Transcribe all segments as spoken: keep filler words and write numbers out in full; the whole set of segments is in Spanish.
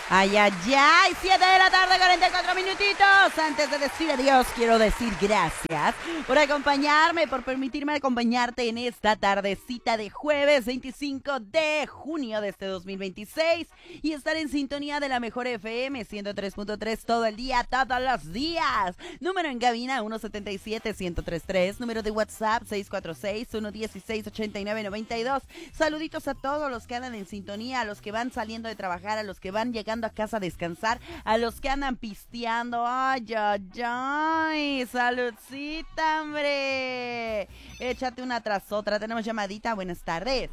Ay, ay, ay, siete de la tarde, cuarenta y cuatro minutitos. Antes de decir adiós, quiero decir gracias por acompañarme, por permitirme acompañarte en esta tardecita de jueves veinticinco de junio de este dos mil veintiséis y estar en sintonía de la mejor F M ciento tres punto tres todo el día, todos los días. Número en cabina uno siete siete, uno cero tres tres, número de WhatsApp seis cuatro seis, uno uno seis, ocho nueve nueve dos. Saluditos a todos los que andan en sintonía, a los que van saliendo de trabajar, a los que van llegando a casa a descansar, a los que andan pisteando. Ay, ay, ay, saludcita, hombre. Échate una tras otra. Tenemos llamadita. Buenas tardes.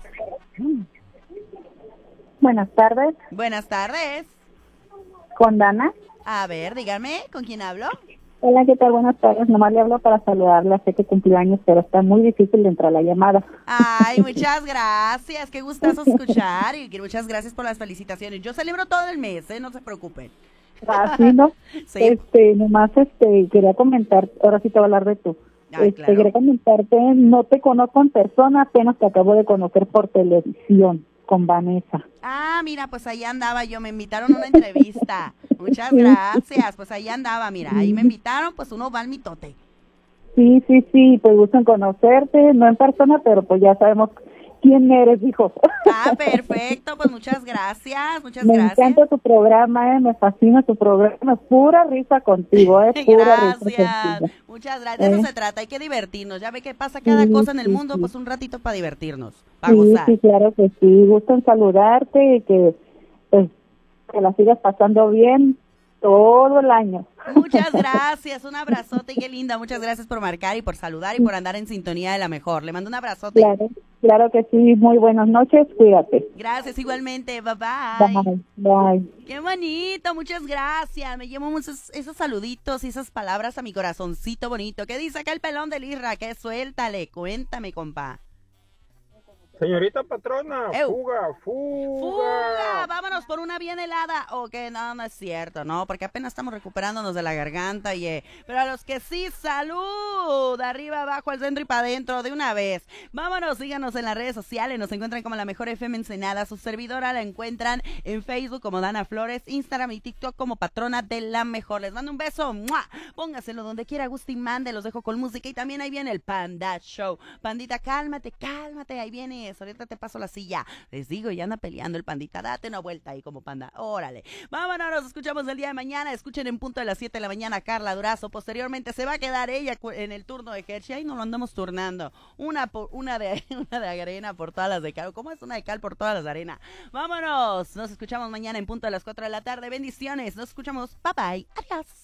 Buenas tardes. Buenas tardes. ¿Con Dana? A ver, dígame, ¿con quién hablo? Hola, ¿qué tal? Buenas tardes. Nomás le hablo para saludarla. Sé que cumplió años, pero está muy difícil de entrar a la llamada. Ay, muchas gracias. Qué gustazo escuchar y muchas gracias por las felicitaciones. Yo celebro todo el mes, ¿eh? No se preocupen. Así, ¿no? Sí. Este, nomás, este, quería comentar, ahora sí te voy a hablar de tú. Ay, este, claro. Quería comentarte, no te conozco en persona, apenas te acabo de conocer por televisión, con Vanessa. Ah, mira, pues ahí andaba yo, me invitaron a una entrevista. Muchas gracias, pues ahí andaba, mira, ahí me invitaron, pues uno va al mitote. Sí, sí, sí, pues gusto en conocerte, no en persona, pero pues ya sabemos quién eres, hijo. Ah, perfecto, pues muchas gracias, muchas Me gracias. encanta tu programa, eh, me fascina tu programa, pura risa contigo, eh, pura risa Gracias, contigo. muchas gracias, de eso Eh. se trata, hay que divertirnos, ya ve que pasa cada Sí, cosa en el sí, mundo, sí. pues un ratito para divertirnos, para Sí, gozar. sí, claro que sí, gusto en saludarte y que pues que la sigas pasando bien todo el año. Muchas gracias, un abrazote, qué linda, muchas gracias por marcar y por saludar y por andar en sintonía de la mejor. Le mando un abrazote. Claro, claro que sí, muy buenas noches, cuídate. Gracias igualmente, bye bye. Bye, bye. Qué bonito, muchas gracias. Me llevo esos, esos saluditos y esas palabras a mi corazoncito bonito. ¿Qué dice acá el pelón del Irra? Que suéltale, cuéntame, compa. Señorita patrona, Ew. fuga, fuga. ¡Fuga! Vámonos por una bien helada. O que no, no es cierto, ¿no? Porque apenas estamos recuperándonos de la garganta, y eh. Pero a los que sí, salud. De arriba, abajo, al centro y para adentro, de una vez. Vámonos, síganos en las redes sociales. Nos encuentran como la mejor F M Ensenada. Su servidora la encuentran en Facebook como Dana Flores, Instagram y TikTok como Patrona de la Mejor. Les mando un beso. ¡Mua! Póngaselo donde quiera, guste y mande. Los dejo con música. Y también ahí viene el Panda Show. Pandita, cálmate, cálmate. Ahí viene. Ahorita te paso la silla. Les digo, ya anda peleando el pandita. Date una vuelta ahí como panda. Órale. Vámonos, nos escuchamos el día de mañana. Escuchen en punto de las siete de la mañana a Carla Durazo. Posteriormente se va a quedar ella en el turno de Hershey. Ahí nos lo andamos turnando. Una por una de una de arena por todas las de cal. ¿Cómo es una de cal por todas las de arena? Vámonos. Nos escuchamos mañana en punto de las cuatro de la tarde. Bendiciones. Nos escuchamos. Bye bye. Adiós.